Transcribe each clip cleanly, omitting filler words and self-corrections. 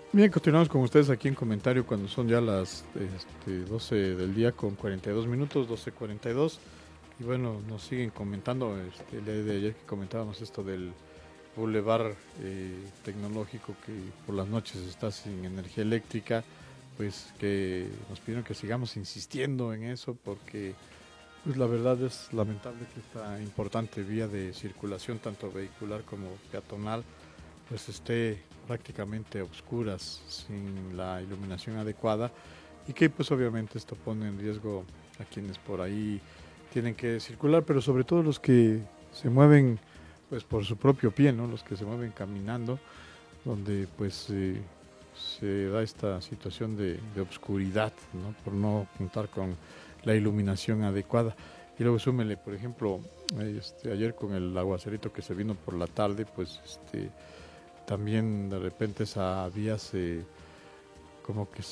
Bien, continuamos con ustedes aquí en comentario cuando son ya las 12 del día con 42 minutos, 12:42. Y bueno, nos siguen comentando el día de ayer que comentábamos esto del bulevar tecnológico que por las noches está sin energía eléctrica, pues que nos pidieron que sigamos insistiendo en eso porque pues la verdad es lamentable que esta importante vía de circulación, tanto vehicular como peatonal, pues esté prácticamente a oscuras, sin la iluminación adecuada y que pues obviamente esto pone en riesgo a quienes por ahí tienen que circular, pero sobre todo los que se mueven pues por su propio pie, ¿no? Los que se mueven caminando, donde pues se da esta situación de obscuridad, ¿no? Por no contar con la iluminación adecuada. Y luego súmele, por ejemplo, ayer con el aguacerito que se vino por la tarde, pues también de repente esa vía se como que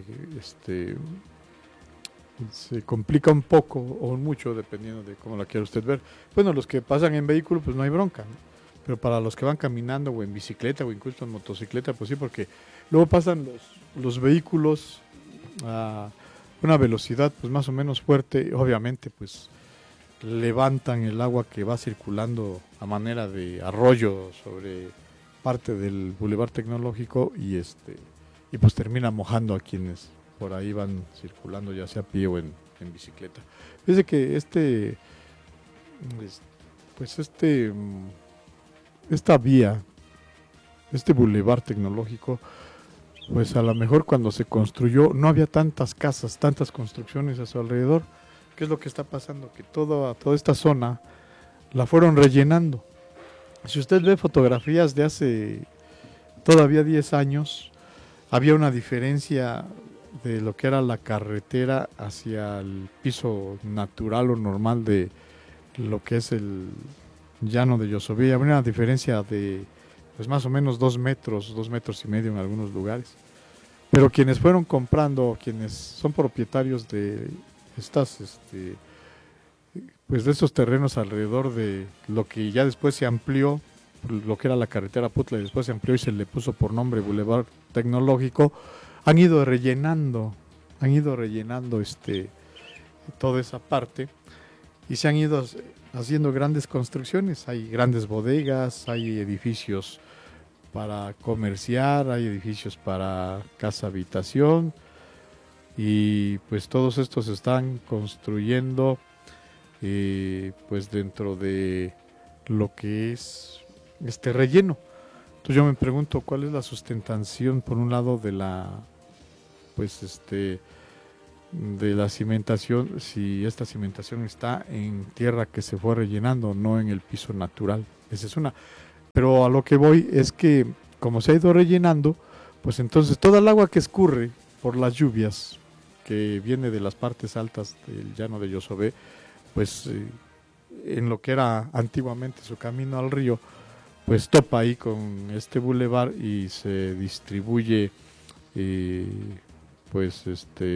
se complica un poco o mucho dependiendo de cómo la quiera usted ver. Bueno, los que pasan en vehículo pues no hay bronca, ¿no? Pero para los que van caminando o en bicicleta o incluso en motocicleta, pues sí, porque luego pasan los vehículos a una velocidad pues más o menos fuerte, obviamente pues levantan el agua que va circulando a manera de arroyo sobre parte del bulevar tecnológico y pues termina mojando a quienes por ahí van circulando ya sea a pie o en bicicleta. Dice que pues esta vía, este bulevar tecnológico, pues a lo mejor cuando se construyó no había tantas casas, tantas construcciones a su alrededor. ¿Qué es lo que está pasando? Que toda esta zona la fueron rellenando. Si usted ve fotografías de hace todavía 10 años, había una diferencia de lo que era la carretera hacia el piso natural o normal de lo que es el llano de Yosovía. Había una diferencia de pues más o menos 2 metros, 2 metros y medio en algunos lugares. Pero quienes fueron comprando, quienes son propietarios de estas, pues de esos terrenos alrededor de lo que ya después se amplió, lo que era la carretera Putla y después se amplió y se le puso por nombre Boulevard Tecnológico, han ido rellenando toda esa parte y se han ido haciendo grandes construcciones, hay grandes bodegas, hay edificios para comerciar, hay edificios para casa habitación y pues todos estos se están construyendo pues dentro de lo que es este relleno. Entonces yo me pregunto cuál es la sustentación por un lado de la pues de la cimentación, si esta cimentación está en tierra que se fue rellenando, no en el piso natural. Esa es una. Pero a lo que voy es que como se ha ido rellenando, pues entonces toda el agua que escurre por las lluvias que viene de las partes altas del llano de Yosobé, pues en lo que era antiguamente su camino al río, pues topa ahí con este bulevar y se distribuye, eh, pues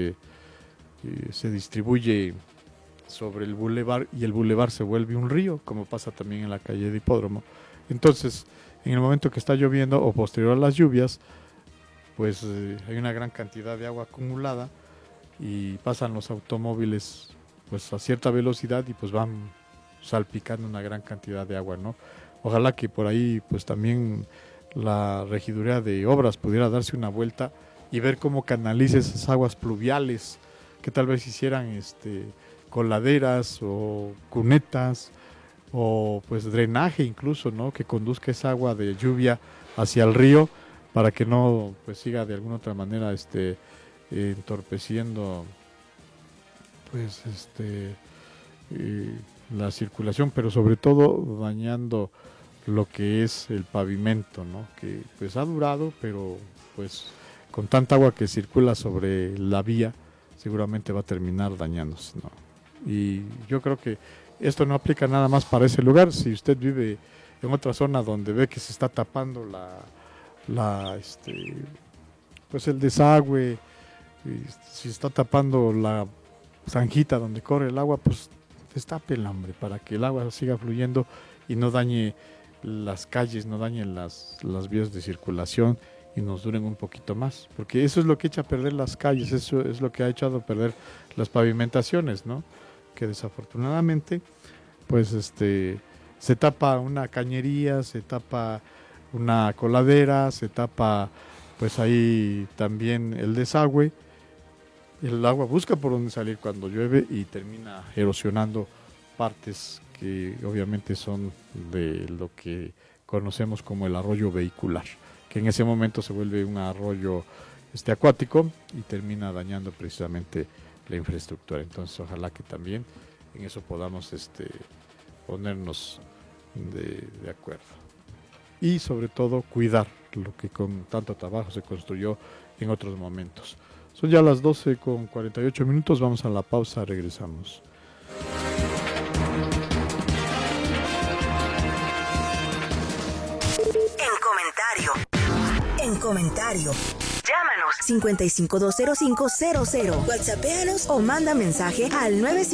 se distribuye sobre el bulevar y el bulevar se vuelve un río, como pasa también en la calle de Hipódromo. Entonces, en el momento que está lloviendo o posterior a las lluvias, pues hay una gran cantidad de agua acumulada y pasan los automóviles pues a cierta velocidad y pues van salpicando una gran cantidad de agua, ¿no? Ojalá que por ahí pues también la regiduría de obras pudiera darse una vuelta y ver cómo canaliza esas aguas pluviales que tal vez hicieran coladeras o cunetas o pues drenaje incluso, ¿no? Que conduzca esa agua de lluvia hacia el río para que no pues siga de alguna otra manera entorpeciendo pues eh, la circulación, pero sobre todo dañando lo que es el pavimento, ¿no? Que pues ha durado, pero pues con tanta agua que circula sobre la vía, seguramente va a terminar dañándose, ¿no? Y yo creo que esto no aplica nada más para ese lugar. Si usted vive en otra zona donde ve que se está tapando la pues el desagüe, si está tapando la zanjita donde corre el agua, pues destape el hambre para que el agua siga fluyendo y no dañe las calles, no dañe las vías de circulación y nos duren un poquito más, porque eso es lo que echa a perder las calles, eso es lo que ha echado a perder las pavimentaciones, ¿no? Que desafortunadamente pues se tapa una cañería, se tapa una coladera, se tapa pues ahí también el desagüe. El agua busca por dónde salir cuando llueve y termina erosionando partes que obviamente son de lo que conocemos como el arroyo vehicular, que en ese momento se vuelve un arroyo acuático y termina dañando precisamente la infraestructura. Entonces ojalá que también en eso podamos ponernos de acuerdo. Y sobre todo cuidar lo que con tanto trabajo se construyó en otros momentos. Son ya las 12:48, vamos a la pausa, regresamos. En comentario. Llámanos 5520500. WhatsAppéanos o manda mensaje al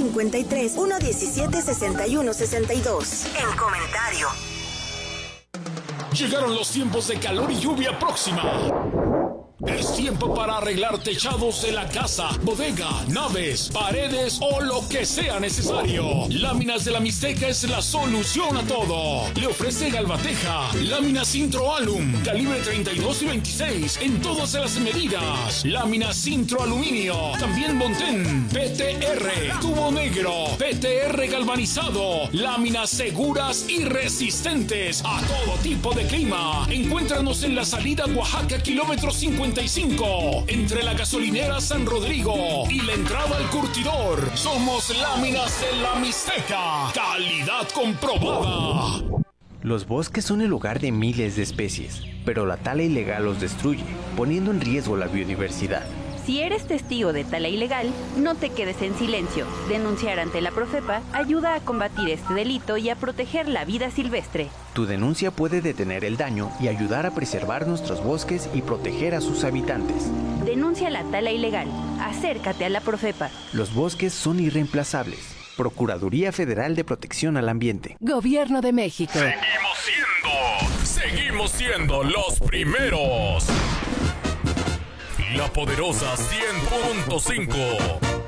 953-117-6162. En comentario. Llegaron los tiempos de calor y lluvia próxima. Es tiempo para arreglar techados de la casa, bodega, naves, paredes o lo que sea necesario. Láminas de la Mixteca es la solución a todo. Le ofrece Galvateja, láminas Intro-Alum, calibre 32 y 26, en todas las medidas. Láminas Intro-Aluminio, también Montén, PTR, tubo negro, PTR galvanizado, láminas seguras y resistentes a todo tipo de clima. Encuéntranos en la salida Oaxaca, kilómetro 55, entre la gasolinera San Rodrigo y la entrada al curtidor. Somos Láminas de la Mixteca, calidad comprobada. Los bosques son el hogar de miles de especies, pero la tala ilegal los destruye, poniendo en riesgo la biodiversidad. Si eres testigo de tala ilegal, no te quedes en silencio. Denunciar ante la Profepa ayuda a combatir este delito y a proteger la vida silvestre. Tu denuncia puede detener el daño y ayudar a preservar nuestros bosques y proteger a sus habitantes. Denuncia la tala ilegal. Acércate a la Profepa. Los bosques son irreemplazables. Procuraduría Federal de Protección al Ambiente. Gobierno de México. Seguimos siendo los primeros. La poderosa 100.5.